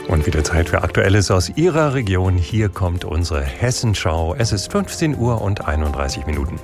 Und wieder Zeit für Aktuelles aus Ihrer Region. Hier kommt unsere Hessenschau. Es ist 15 Uhr und 31 Minuten.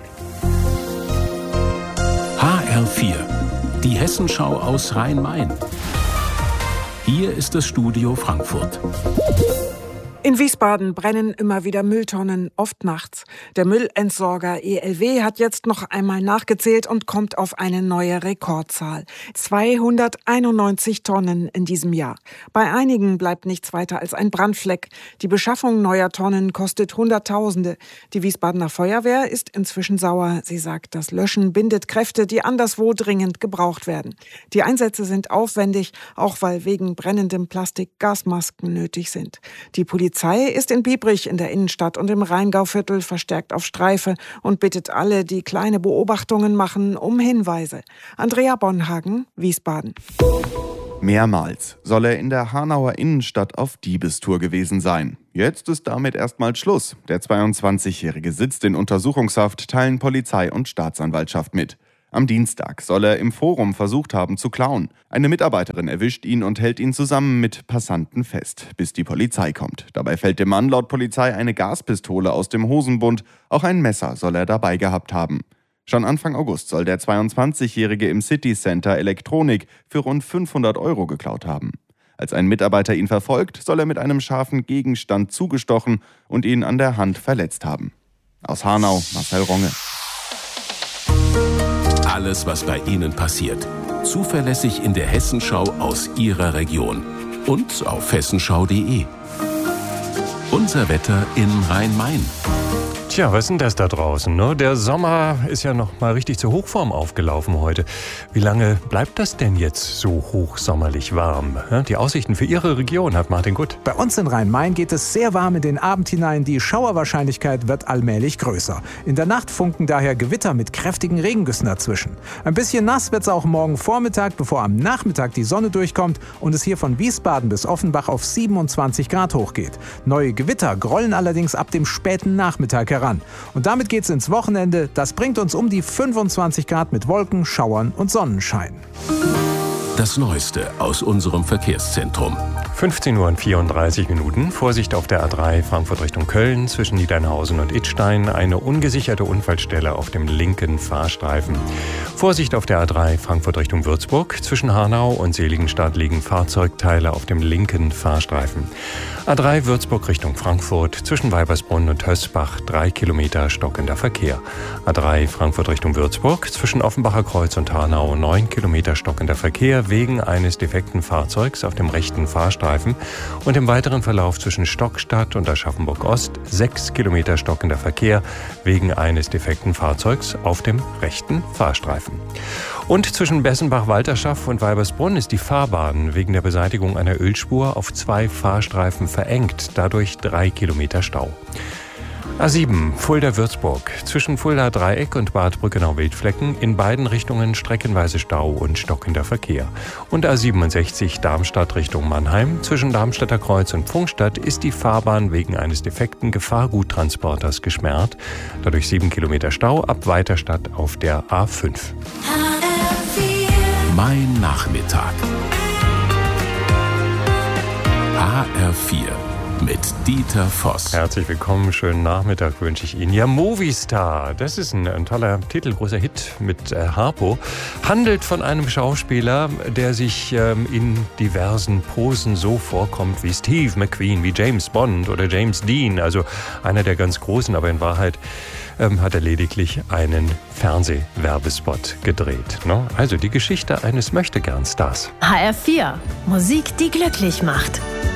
HR4, die Hessenschau aus Rhein-Main. Hier ist das Studio Frankfurt. In Wiesbaden brennen immer wieder Mülltonnen, oft nachts. Der Müllentsorger ELW hat jetzt noch einmal nachgezählt und kommt auf eine neue Rekordzahl. 291 Tonnen in diesem Jahr. Bei einigen bleibt nichts weiter als ein Brandfleck. Die Beschaffung neuer Tonnen kostet Hunderttausende. Die Wiesbadener Feuerwehr ist inzwischen sauer. Sie sagt, das Löschen bindet Kräfte, die anderswo dringend gebraucht werden. Die Einsätze sind aufwendig, auch weil wegen brennendem Plastik Gasmasken nötig sind. Die Polizei ist in Biebrich in der Innenstadt und im Rheingauviertel verstärkt auf Streife und bittet alle, die kleine Beobachtungen machen, um Hinweise. Andrea Bonhagen, Wiesbaden. Mehrmals soll er in der Hanauer Innenstadt auf Diebestour gewesen sein. Jetzt ist damit erstmal Schluss. Der 22-Jährige sitzt in Untersuchungshaft, teilen Polizei und Staatsanwaltschaft mit. Am Dienstag soll er im Forum versucht haben zu klauen. Eine Mitarbeiterin erwischt ihn und hält ihn zusammen mit Passanten fest, bis die Polizei kommt. Dabei fällt dem Mann laut Polizei eine Gaspistole aus dem Hosenbund. Auch ein Messer soll er dabei gehabt haben. Schon Anfang August soll der 22-Jährige im City Center Elektronik für rund 500 € geklaut haben. Als ein Mitarbeiter ihn verfolgt, soll er mit einem scharfen Gegenstand zugestochen und ihn an der Hand verletzt haben. Aus Hanau, Marcel Ronge. Alles, was bei Ihnen passiert. Zuverlässig in der Hessenschau aus Ihrer Region. Und auf hessenschau.de. Unser Wetter in Rhein-Main. Tja, was ist denn das da draußen? Ne? Der Sommer ist ja noch mal richtig zur Hochform aufgelaufen heute. Wie lange bleibt das denn jetzt so hochsommerlich warm? Die Aussichten für Ihre Region hat Martin Gutt. Bei uns in Rhein-Main geht es sehr warm in den Abend hinein. Die Schauerwahrscheinlichkeit wird allmählich größer. In der Nacht funken daher Gewitter mit kräftigen Regengüssen dazwischen. Ein bisschen nass wird es auch morgen Vormittag, bevor am Nachmittag die Sonne durchkommt und es hier von Wiesbaden bis Offenbach auf 27 Grad hochgeht. Neue Gewitter grollen allerdings ab dem späten Nachmittag heran. Und damit geht's ins Wochenende. Das bringt uns um die 25 Grad mit Wolken, Schauern und Sonnenschein. Das Neueste aus unserem Verkehrszentrum. 15 Uhr und 34 Minuten. Vorsicht auf der A3 Frankfurt Richtung Köln zwischen Niedernhausen und Idstein. Eine ungesicherte Unfallstelle auf dem linken Fahrstreifen. Vorsicht auf der A3 Frankfurt Richtung Würzburg. Zwischen Hanau und Seligenstadt liegen Fahrzeugteile auf dem linken Fahrstreifen. A3 Würzburg Richtung Frankfurt. Zwischen Weibersbrunn und Hösbach 3 Kilometer stockender Verkehr. A3 Frankfurt Richtung Würzburg. Zwischen Offenbacher Kreuz und Hanau 9 Kilometer stockender Verkehr wegen eines defekten Fahrzeugs auf dem rechten Fahrstreifen. Und im weiteren Verlauf zwischen Stockstadt und Aschaffenburg-Ost 6 Kilometer stockender Verkehr wegen eines defekten Fahrzeugs auf dem rechten Fahrstreifen. Und zwischen Bessenbach-Walterschaft und Weibersbrunn ist die Fahrbahn wegen der Beseitigung einer Ölspur auf 2 Fahrstreifen verengt, dadurch 3 Kilometer Stau. A7 Fulda-Würzburg. Zwischen Fulda-Dreieck und Bad Brückenau-Wildflecken in beiden Richtungen streckenweise Stau und stockender Verkehr. Und A67 Darmstadt Richtung Mannheim. Zwischen Darmstädter Kreuz und Pfungstadt ist die Fahrbahn wegen eines defekten Gefahrguttransporters gesperrt. Dadurch 7 Kilometer Stau ab Weiterstadt auf der A5. Mein Nachmittag. HR4. Mit Dieter Voss. Herzlich willkommen, schönen Nachmittag wünsche ich Ihnen. Ja, Movistar, das ist ein toller Titel, großer Hit mit Harpo. Handelt von einem Schauspieler, der sich in diversen Posen so vorkommt wie Steve McQueen, wie James Bond oder James Dean. Also einer der ganz Großen, aber in Wahrheit hat er lediglich einen Fernsehwerbespot gedreht. Ne? Also die Geschichte eines Möchtegern-Stars. HR4, Musik, die glücklich macht.